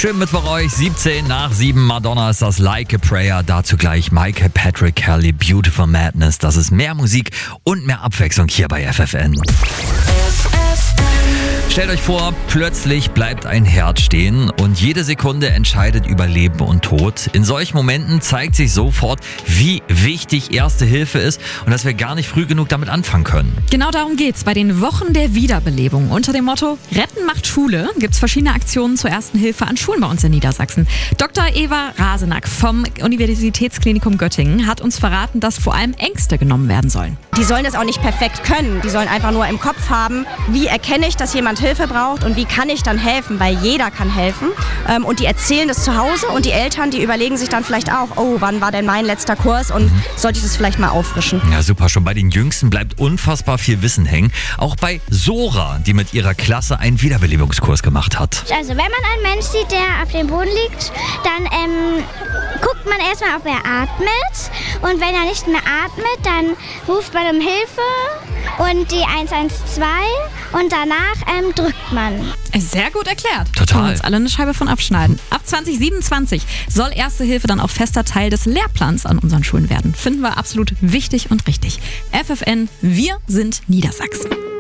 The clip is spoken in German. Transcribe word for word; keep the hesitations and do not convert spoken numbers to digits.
Schönen Mittwoch euch, siebzehn nach sieben. Madonna ist das Like a Prayer. Dazu gleich Michael Patrick Kelly, Beautiful Madness. Das ist mehr Musik und mehr Abwechslung hier bei F F N. Stellt euch vor, plötzlich bleibt ein Herz stehen und jede Sekunde entscheidet über Leben und Tod. In solchen Momenten zeigt sich sofort, wie wichtig Erste Hilfe ist und dass wir gar nicht früh genug damit anfangen können. Genau darum geht's bei den Wochen der Wiederbelebung. Unter dem Motto Retten macht Schule gibt's verschiedene Aktionen zur Ersten Hilfe an Schulen bei uns in Niedersachsen. Doktor Eva Rasenack vom Universitätsklinikum Göttingen hat uns verraten, dass vor allem Ängste genommen werden sollen. Die sollen das auch nicht perfekt können. Die sollen einfach nur im Kopf haben, wie erkenne ich, dass jemand Hilfe braucht und wie kann ich dann helfen, weil jeder kann helfen. Und die erzählen das zu Hause und die Eltern, die überlegen sich dann vielleicht auch, oh, wann war denn mein letzter Kurs und mhm. sollte ich das vielleicht mal auffrischen. Ja, super. Schon bei den Jüngsten bleibt unfassbar viel Wissen hängen. Auch bei Sora, die mit ihrer Klasse einen Wiederbelebungskurs gemacht hat. Also wenn man einen Mensch sieht, der auf dem Boden liegt, dann ähm, guckt man erstmal, ob er atmet. Und wenn er nicht mehr atmet, dann ruft man um Hilfe und die eins eins zwei und danach ähm, drückt man. Sehr gut erklärt. Total. Können wir uns alle eine Scheibe von abschneiden. Ab zwanzig siebenundzwanzig soll Erste Hilfe dann auch fester Teil des Lehrplans an unseren Schulen werden. Finden wir absolut wichtig und richtig. F F N, wir sind Niedersachsen.